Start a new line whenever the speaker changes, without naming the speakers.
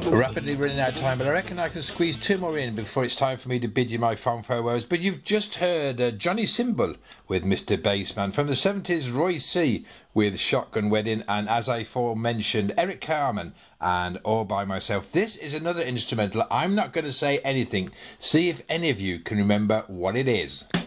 Rapidly running out of time, but I reckon I can squeeze two more in before it's time for me to bid you my fond farewells. But you've just heard Johnny Symbol with Mr. Bassman. From the 70s, Roy C. with Shotgun Wedding. And as I aforementioned, Eric Carmen and All By Myself. This is another instrumental. I'm not going to say anything. See if any of you can remember what it is.